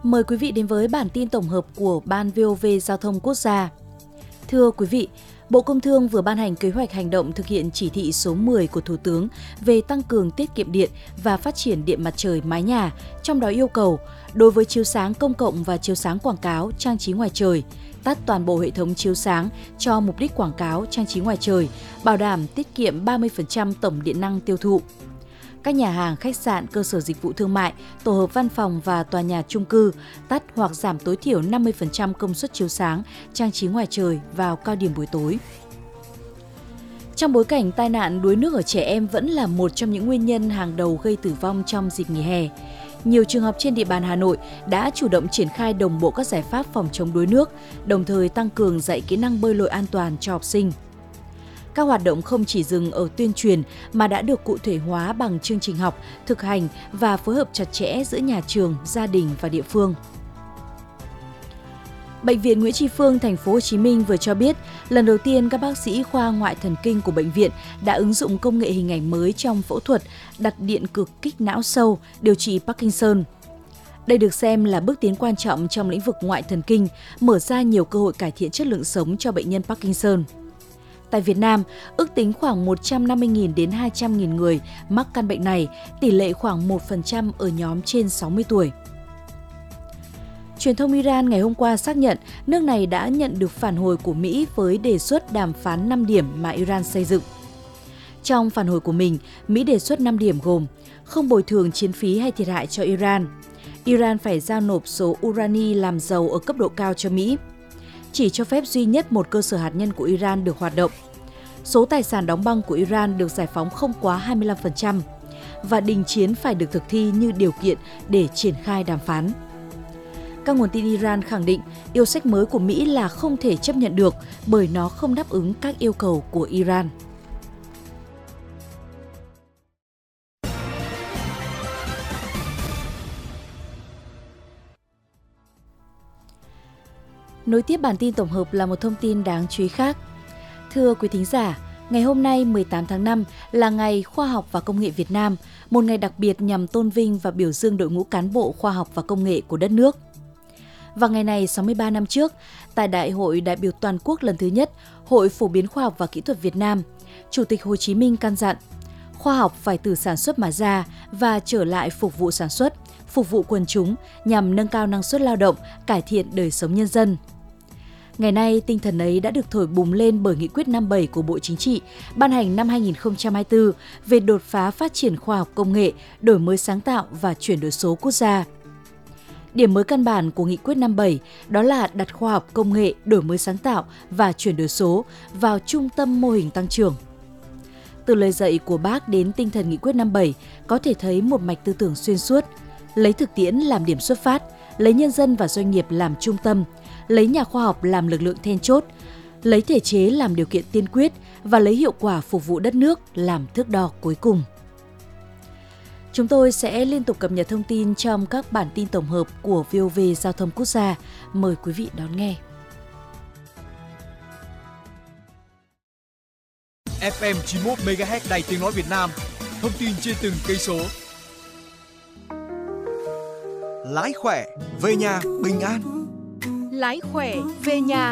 Mời quý vị đến với bản tin tổng hợp của Ban VOV Giao thông Quốc gia. Thưa quý vị, Bộ Công Thương vừa ban hành kế hoạch hành động thực hiện chỉ thị số 10 của Thủ tướng về tăng cường tiết kiệm điện và phát triển điện mặt trời mái nhà, trong đó yêu cầu đối với chiếu sáng công cộng và chiếu sáng quảng cáo, trang trí ngoài trời, tắt toàn bộ hệ thống chiếu sáng cho mục đích quảng cáo, trang trí ngoài trời, bảo đảm tiết kiệm 30% tổng điện năng tiêu thụ. Các nhà hàng, khách sạn, cơ sở dịch vụ thương mại, tổ hợp văn phòng và tòa nhà chung cư tắt hoặc giảm tối thiểu 50% công suất chiếu sáng, trang trí ngoài trời vào cao điểm buổi tối. Trong bối cảnh tai nạn đuối nước ở trẻ em vẫn là một trong những nguyên nhân hàng đầu gây tử vong trong dịp nghỉ hè, nhiều trường học trên địa bàn Hà Nội đã chủ động triển khai đồng bộ các giải pháp phòng chống đuối nước, đồng thời tăng cường dạy kỹ năng bơi lội an toàn cho học sinh. Các hoạt động không chỉ dừng ở tuyên truyền mà đã được cụ thể hóa bằng chương trình học, thực hành và phối hợp chặt chẽ giữa nhà trường, gia đình và địa phương. Bệnh viện Nguyễn Tri Phương, thành phố Hồ Chí Minh vừa cho biết, lần đầu tiên các bác sĩ khoa ngoại thần kinh của bệnh viện đã ứng dụng công nghệ hình ảnh mới trong phẫu thuật đặt điện cực kích não sâu, điều trị Parkinson. Đây được xem là bước tiến quan trọng trong lĩnh vực ngoại thần kinh, mở ra nhiều cơ hội cải thiện chất lượng sống cho bệnh nhân Parkinson. Tại Việt Nam, ước tính khoảng 150.000 đến 200.000 người mắc căn bệnh này, tỷ lệ khoảng 1% ở nhóm trên 60 tuổi. Truyền thông Iran ngày hôm qua xác nhận nước này đã nhận được phản hồi của Mỹ với đề xuất đàm phán 5 điểm mà Iran xây dựng. Trong phản hồi của mình, Mỹ đề xuất 5 điểm gồm không bồi thường chiến phí hay thiệt hại cho Iran. Iran phải giao nộp số urani làm giàu ở cấp độ cao cho Mỹ. Chỉ cho phép duy nhất một cơ sở hạt nhân của Iran được hoạt động. Số tài sản đóng băng của Iran được giải phóng không quá 25% và đình chiến phải được thực thi như điều kiện để triển khai đàm phán. Các nguồn tin Iran khẳng định yêu sách mới của Mỹ là không thể chấp nhận được bởi nó không đáp ứng các yêu cầu của Iran. Nối tiếp bản tin tổng hợp là một thông tin đáng chú ý khác. Thưa quý thính giả, ngày hôm nay 18 tháng 5 là Ngày Khoa học và Công nghệ Việt Nam, một ngày đặc biệt nhằm tôn vinh và biểu dương đội ngũ cán bộ khoa học và công nghệ của đất nước. Vào ngày này 63 năm trước, tại Đại hội đại biểu toàn quốc lần thứ nhất, Hội Phổ biến Khoa học và Kỹ thuật Việt Nam, Chủ tịch Hồ Chí Minh căn dặn, khoa học phải từ sản xuất mà ra và trở lại phục vụ sản xuất, phục vụ quần chúng nhằm nâng cao năng suất lao động, cải thiện đời sống nhân dân. Ngày nay, tinh thần ấy đã được thổi bùng lên bởi Nghị quyết 57 của Bộ Chính trị, ban hành năm 2024 về đột phá phát triển khoa học công nghệ, đổi mới sáng tạo và chuyển đổi số quốc gia. Điểm mới căn bản của Nghị quyết 57 đó là đặt khoa học công nghệ, đổi mới sáng tạo và chuyển đổi số vào trung tâm mô hình tăng trưởng. Từ lời dạy của Bác đến tinh thần Nghị quyết 57 có thể thấy một mạch tư tưởng xuyên suốt, lấy thực tiễn làm điểm xuất phát, lấy nhân dân và doanh nghiệp làm trung tâm, lấy nhà khoa học làm lực lượng then chốt, lấy thể chế làm điều kiện tiên quyết và lấy hiệu quả phục vụ đất nước làm thước đo cuối cùng. Chúng tôi sẽ liên tục cập nhật thông tin trong các bản tin tổng hợp của VOV Giao thông Quốc gia. Mời quý vị đón nghe. FM 91 MHz Đài Tiếng nói Việt Nam. Thông tin trên từng cây số. Lái khỏe, về nhà bình an. Lái khỏe, về nhà